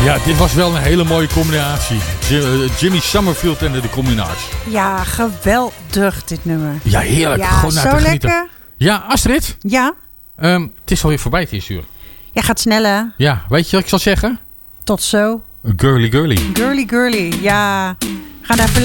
Ja, dit was wel een hele mooie combinatie. Jimmy Summerfield en de Combinatie. Ja, geweldig dit nummer. Ja, heerlijk. Ja, gewoon naar zo te genieten. lekker. Ja, Astrid. Ja? Het is alweer voorbij het eerste uur. Ja, gaat sneller. Ja, weet je wat ik zal zeggen? Tot zo. Girly girly. Girly girly. Ja. Ga daar even